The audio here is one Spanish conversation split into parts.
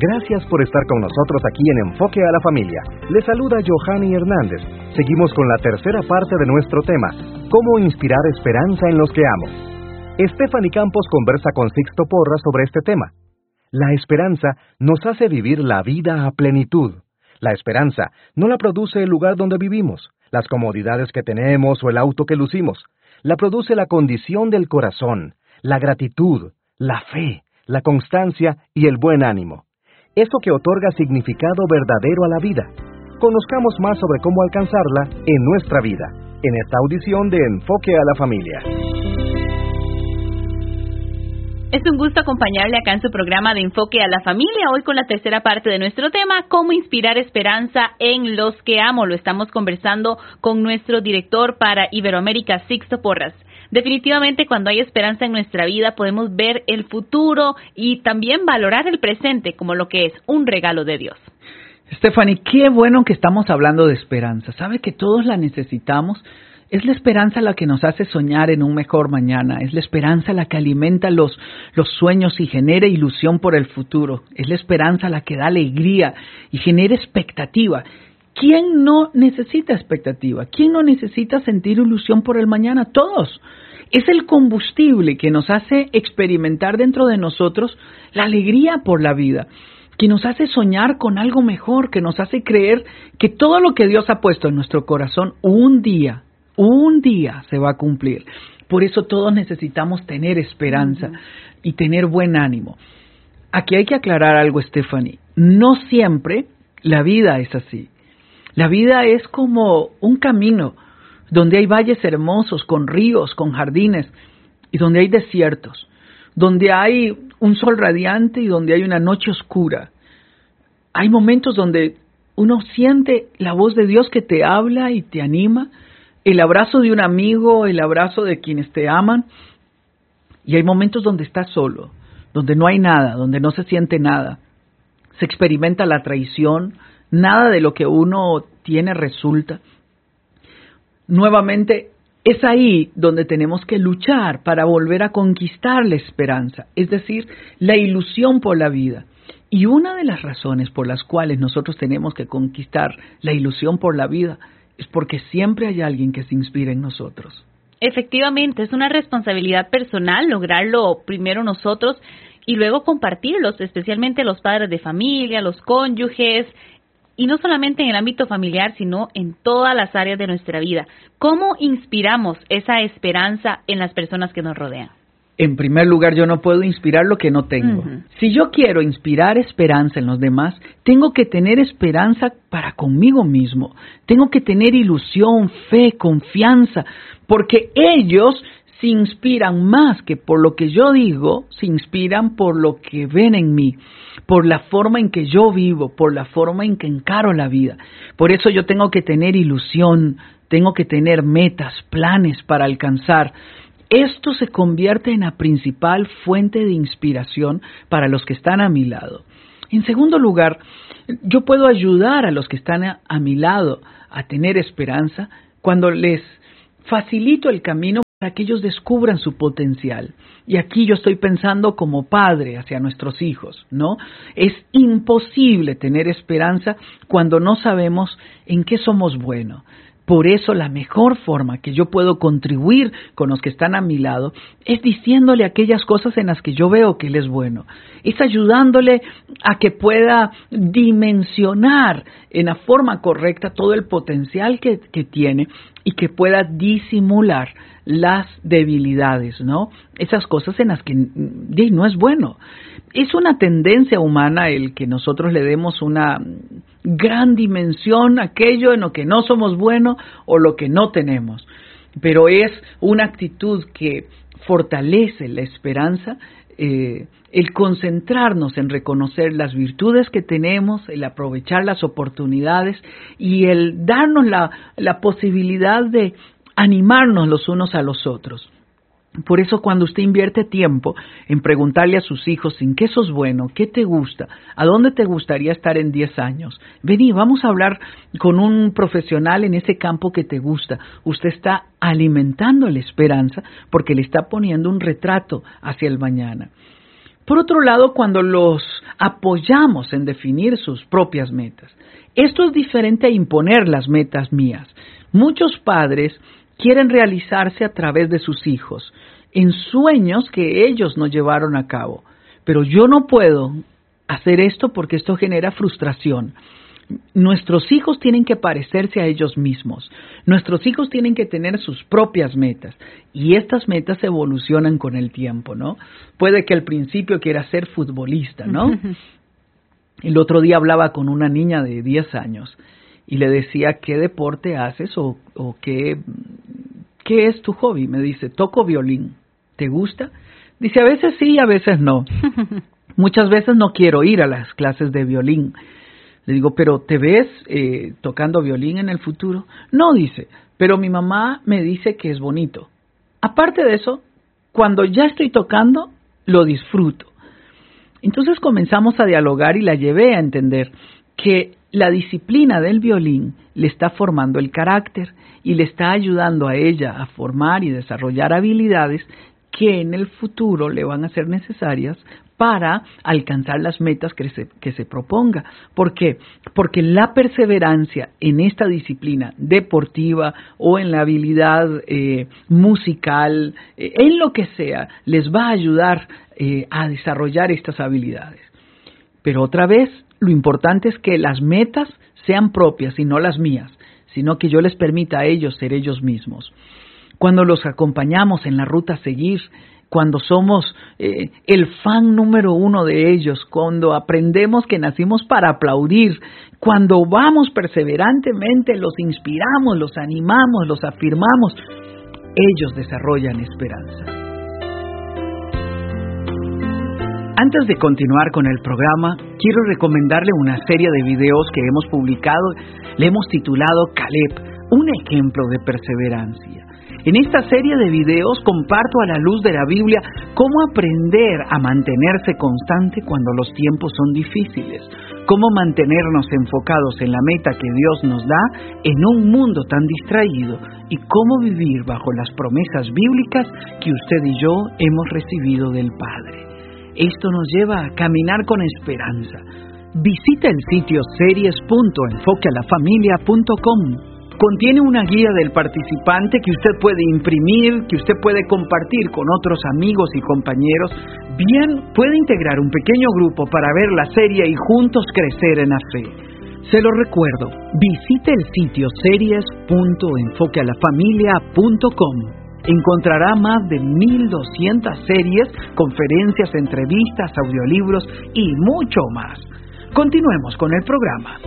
Gracias por estar con nosotros aquí en Enfoque a la Familia. Les saluda Johanny Hernández. Seguimos con la tercera parte de nuestro tema, ¿cómo inspirar esperanza en los que amo? Stephanie Campos conversa con Sixto Porras sobre este tema. La esperanza nos hace vivir la vida a plenitud. La esperanza no la produce el lugar donde vivimos, las comodidades que tenemos o el auto que lucimos. La produce la condición del corazón, la gratitud, la fe, la constancia y el buen ánimo. Eso que otorga significado verdadero a la vida. Conozcamos más sobre cómo alcanzarla en nuestra vida, en esta audición de Enfoque a la Familia. Es un gusto acompañarle acá en su programa de Enfoque a la Familia, hoy con la tercera parte de nuestro tema, cómo inspirar esperanza en los que amo. Lo estamos conversando con nuestro director para Iberoamérica, Sixto Porras. Definitivamente, cuando hay esperanza en nuestra vida, podemos ver el futuro y también valorar el presente como lo que es un regalo de Dios. Stephanie, qué bueno que estamos hablando de esperanza. ¿Sabe que todos la necesitamos? Es la esperanza la que nos hace soñar en un mejor mañana. Es la esperanza la que alimenta los sueños y genera ilusión por el futuro. Es la esperanza la que da alegría y genera expectativa. ¿Quién no necesita expectativa? ¿Quién no necesita sentir ilusión por el mañana? Todos. Es el combustible que nos hace experimentar dentro de nosotros la alegría por la vida, que nos hace soñar con algo mejor, que nos hace creer que todo lo que Dios ha puesto en nuestro corazón un día se va a cumplir. Por eso todos necesitamos tener esperanza y tener buen ánimo. Aquí hay que aclarar algo, Stephanie. No siempre la vida es así. La vida es como un camino donde hay valles hermosos, con ríos, con jardines, y donde hay desiertos, donde hay un sol radiante y donde hay una noche oscura. Hay momentos donde uno siente la voz de Dios que te habla y te anima, el abrazo de un amigo, el abrazo de quienes te aman, y hay momentos donde estás solo, donde no hay nada, donde no se siente nada. Se experimenta la traición, nada de lo que uno tiene resulta. Nuevamente, es ahí donde tenemos que luchar para volver a conquistar la esperanza, es decir, la ilusión por la vida. Y una de las razones por las cuales nosotros tenemos que conquistar la ilusión por la vida es porque siempre hay alguien que se inspira en nosotros. Efectivamente, es una responsabilidad personal lograrlo primero nosotros y luego compartirlos, especialmente los padres de familia, los cónyuges, y no solamente en el ámbito familiar, sino en todas las áreas de nuestra vida. ¿Cómo inspiramos esa esperanza en las personas que nos rodean? En primer lugar, yo no puedo inspirar lo que no tengo. Si yo quiero inspirar esperanza en los demás, tengo que tener esperanza para conmigo mismo. Tengo que tener ilusión, fe, confianza, porque ellos se inspiran más que por lo que yo digo, se inspiran por lo que ven en mí, por la forma en que yo vivo, por la forma en que encaro la vida. Por eso yo tengo que tener ilusión, tengo que tener metas, planes para alcanzar. Esto se convierte en la principal fuente de inspiración para los que están a mi lado. En segundo lugar, yo puedo ayudar a los que están a mi lado a tener esperanza cuando les facilito el camino para que ellos descubran su potencial. Y aquí yo estoy pensando como padre hacia nuestros hijos, ¿no? Es imposible tener esperanza cuando no sabemos en qué somos buenos. Por eso la mejor forma que yo puedo contribuir con los que están a mi lado es diciéndole aquellas cosas en las que yo veo que él es bueno. Es ayudándole a que pueda dimensionar en la forma correcta todo el potencial que tiene y que pueda disimular las debilidades, ¿no? Esas cosas en las que no es bueno. Es una tendencia humana el que nosotros le demos una gran dimensión a aquello en lo que no somos buenos o lo que no tenemos. Pero es una actitud que fortalece la esperanza, el concentrarnos en reconocer las virtudes que tenemos, el aprovechar las oportunidades y el darnos la posibilidad de animarnos los unos a los otros. Por eso cuando usted invierte tiempo en preguntarle a sus hijos en qué sos bueno, qué te gusta, a dónde te gustaría estar en 10 años, vení, vamos a hablar con un profesional en ese campo que te gusta. Usted está alimentando la esperanza porque le está poniendo un retrato hacia el mañana. Por otro lado, cuando los apoyamos en definir sus propias metas. Esto es diferente a imponer las metas mías. Muchos padres quieren realizarse a través de sus hijos, en sueños que ellos no llevaron a cabo. Pero yo no puedo hacer esto porque esto genera frustración. Nuestros hijos tienen que parecerse a ellos mismos. Nuestros hijos tienen que tener sus propias metas. Y estas metas evolucionan con el tiempo, ¿no? Puede que al principio quiera ser futbolista, ¿no? El otro día hablaba con una niña de 10 años y le decía, ¿qué deporte haces o qué es tu hobby? Me dice, toco violín. ¿Te gusta? Dice, a veces sí, a veces no. Muchas veces no quiero ir a las clases de violín. Le digo, ¿pero te ves tocando violín en el futuro? No, dice, pero mi mamá me dice que es bonito. Aparte de eso, cuando ya estoy tocando, lo disfruto. Entonces comenzamos a dialogar y la llevé a entender que la disciplina del violín le está formando el carácter y le está ayudando a ella a formar y desarrollar habilidades que en el futuro le van a ser necesarias para alcanzar las metas que se proponga. ¿Por qué? Porque la perseverancia en esta disciplina deportiva o en la habilidad musical, en lo que sea, les va a ayudar a desarrollar estas habilidades. Pero otra vez, lo importante es que las metas sean propias y no las mías, sino que yo les permita a ellos ser ellos mismos. Cuando los acompañamos en la ruta a seguir, cuando somos el fan número 1 de ellos, cuando aprendemos que nacimos para aplaudir, cuando vamos perseverantemente, los inspiramos, los animamos, los afirmamos, ellos desarrollan esperanza. Antes de continuar con el programa, quiero recomendarle una serie de videos que hemos publicado. Le hemos titulado Caleb, un ejemplo de perseverancia. En esta serie de videos comparto a la luz de la Biblia cómo aprender a mantenerse constante cuando los tiempos son difíciles, cómo mantenernos enfocados en la meta que Dios nos da en un mundo tan distraído y cómo vivir bajo las promesas bíblicas que usted y yo hemos recibido del Padre. Esto nos lleva a caminar con esperanza. Visita el sitio series.enfoquealafamilia.com. Contiene una guía del participante que usted puede imprimir, que usted puede compartir con otros amigos y compañeros. Bien, puede integrar un pequeño grupo para ver la serie y juntos crecer en la fe. Se lo recuerdo, visite el sitio series.enfoquealafamilia.com. Encontrará más de 1,200 series, conferencias, entrevistas, audiolibros y mucho más. Continuemos con el programa.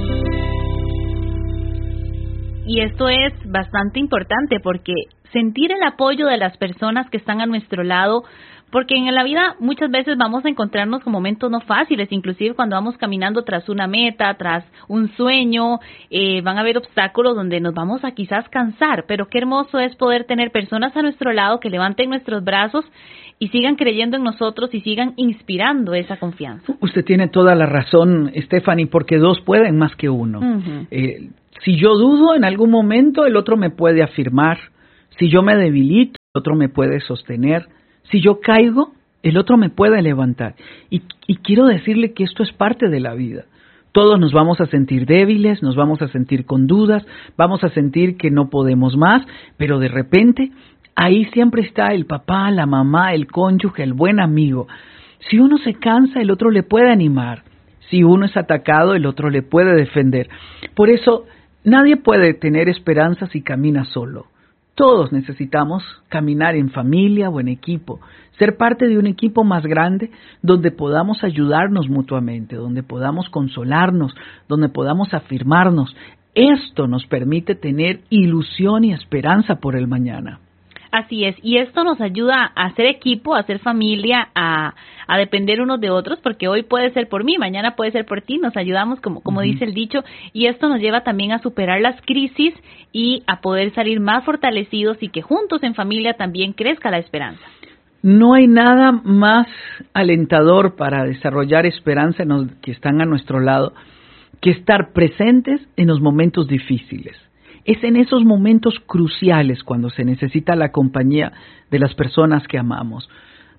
Y esto es bastante importante porque sentir el apoyo de las personas que están a nuestro lado, porque en la vida muchas veces vamos a encontrarnos con momentos no fáciles, inclusive cuando vamos caminando tras una meta, tras un sueño, van a haber obstáculos donde nos vamos a quizás cansar, pero qué hermoso es poder tener personas a nuestro lado que levanten nuestros brazos y sigan creyendo en nosotros y sigan inspirando esa confianza. Usted tiene toda la razón, Stephanie, porque dos pueden más que uno. Uh-huh. Si yo dudo, en algún momento el otro me puede afirmar. Si yo me debilito, el otro me puede sostener. Si yo caigo, el otro me puede levantar. Y quiero decirle que esto es parte de la vida. Todos nos vamos a sentir débiles, nos vamos a sentir con dudas, vamos a sentir que no podemos más, pero de repente ahí siempre está el papá, la mamá, el cónyuge, el buen amigo. Si uno se cansa, el otro le puede animar. Si uno es atacado, el otro le puede defender. Por eso, nadie puede tener esperanza si camina solo. Todos necesitamos caminar en familia o en equipo, ser parte de un equipo más grande donde podamos ayudarnos mutuamente, donde podamos consolarnos, donde podamos afirmarnos. Esto nos permite tener ilusión y esperanza por el mañana. Así es, y esto nos ayuda a hacer equipo, a hacer familia, a depender unos de otros, porque hoy puede ser por mí, mañana puede ser por ti, nos ayudamos como dice el dicho, y esto nos lleva también a superar las crisis y a poder salir más fortalecidos y que juntos en familia también crezca la esperanza. No hay nada más alentador para desarrollar esperanza en los que están a nuestro lado que estar presentes en los momentos difíciles. Es en esos momentos cruciales cuando se necesita la compañía de las personas que amamos.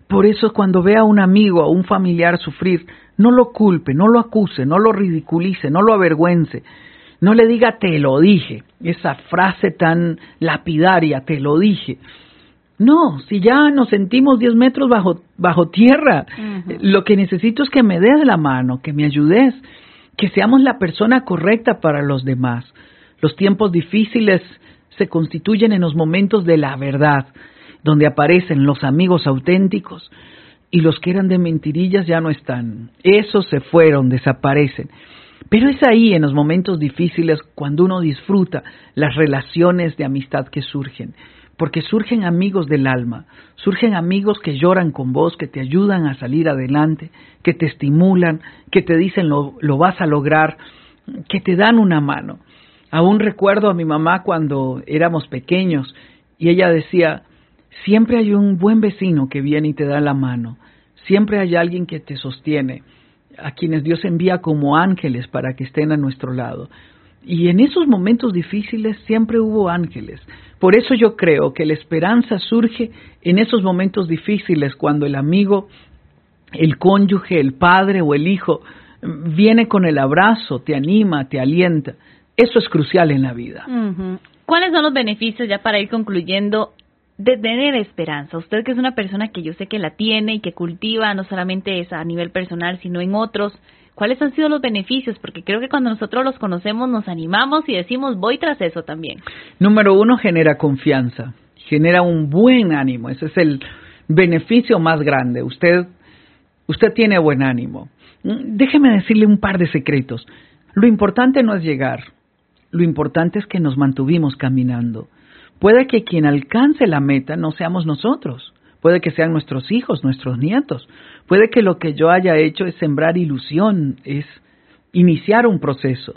Por eso cuando vea a un amigo, a un familiar sufrir, no lo culpe, no lo acuse, no lo ridiculice, no lo avergüence. No le diga te lo dije, esa frase tan lapidaria, te lo dije. No, si ya nos sentimos 10 metros bajo tierra, lo que necesito es que me des la mano, que me ayudes, que seamos la persona correcta para los demás. Los tiempos difíciles se constituyen en los momentos de la verdad, donde aparecen los amigos auténticos y los que eran de mentirillas ya no están. Esos se fueron, desaparecen. Pero es ahí, en los momentos difíciles, cuando uno disfruta las relaciones de amistad que surgen. Porque surgen amigos del alma, surgen amigos que lloran con vos, que te ayudan a salir adelante, que te estimulan, que te dicen lo vas a lograr, que te dan una mano. Aún recuerdo a mi mamá cuando éramos pequeños y ella decía, siempre hay un buen vecino que viene y te da la mano, siempre hay alguien que te sostiene, a quienes Dios envía como ángeles para que estén a nuestro lado. Y en esos momentos difíciles siempre hubo ángeles. Por eso yo creo que la esperanza surge en esos momentos difíciles, cuando el amigo, el cónyuge, el padre o el hijo viene con el abrazo, te anima, te alienta. Eso es crucial en la vida. ¿Cuáles son los beneficios, ya para ir concluyendo, de tener esperanza? Usted, que es una persona que yo sé que la tiene y que cultiva, no solamente es a nivel personal, sino en otros, ¿cuáles han sido los beneficios? Porque creo que cuando nosotros los conocemos nos animamos y decimos, voy tras eso también. Número 1, genera confianza, genera un buen ánimo. Ese es el beneficio más grande. Usted tiene buen ánimo. Déjeme decirle un par de secretos. Lo importante no es llegar, lo importante es que nos mantuvimos caminando. Puede que quien alcance la meta no seamos nosotros. Puede que sean nuestros hijos, nuestros nietos. Puede que lo que yo haya hecho es sembrar ilusión, es iniciar un proceso.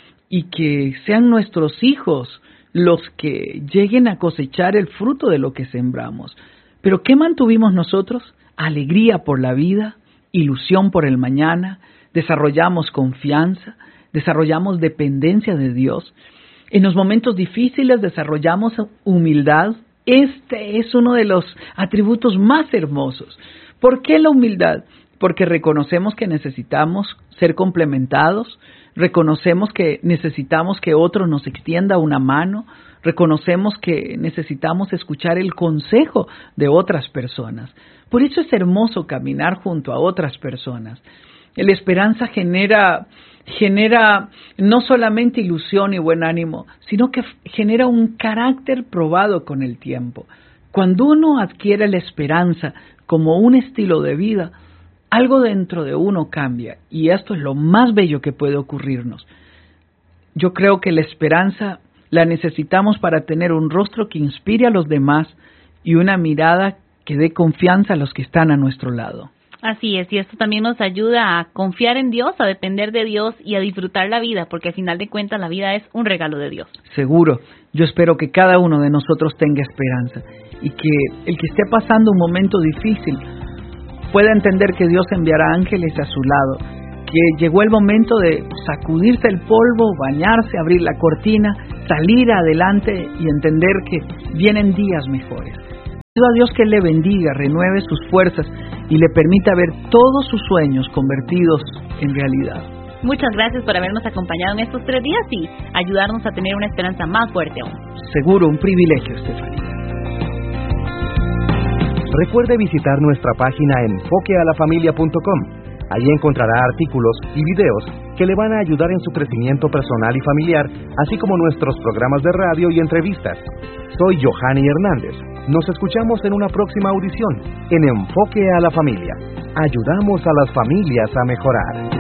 Y que sean nuestros hijos los que lleguen a cosechar el fruto de lo que sembramos. ¿Pero qué mantuvimos nosotros? Alegría por la vida, ilusión por el mañana, desarrollamos confianza, desarrollamos dependencia de Dios. En los momentos difíciles desarrollamos humildad. Este es uno de los atributos más hermosos. ¿Por qué la humildad? Porque reconocemos que necesitamos ser complementados, reconocemos que necesitamos que otro nos extienda una mano, reconocemos que necesitamos escuchar el consejo de otras personas. Por eso es hermoso caminar junto a otras personas. La esperanza genera no solamente ilusión y buen ánimo, sino que genera un carácter probado con el tiempo. Cuando uno adquiere la esperanza como un estilo de vida, algo dentro de uno cambia, y esto es lo más bello que puede ocurrirnos. Yo creo que la esperanza la necesitamos para tener un rostro que inspire a los demás y una mirada que dé confianza a los que están a nuestro lado. Así es, y esto también nos ayuda a confiar en Dios, a depender de Dios y a disfrutar la vida, porque al final de cuentas la vida es un regalo de Dios. Seguro, yo espero que cada uno de nosotros tenga esperanza y que el que esté pasando un momento difícil pueda entender que Dios enviará ángeles a su lado, que llegó el momento de sacudirse el polvo, bañarse, abrir la cortina, salir adelante y entender que vienen días mejores. Pido a Dios que le bendiga, renueve sus fuerzas y le permita ver todos sus sueños convertidos en realidad. Muchas gracias por habernos acompañado en estos 3 días y ayudarnos a tener una esperanza más fuerte aún. Seguro, un privilegio, Estefanía. Recuerde visitar nuestra página enfoquealafamilia.com. Allí encontrará artículos y videos que le van a ayudar en su crecimiento personal y familiar, así como nuestros programas de radio y entrevistas. Soy Johanny Hernández. Nos escuchamos en una próxima audición en Enfoque a la Familia. Ayudamos a las familias a mejorar.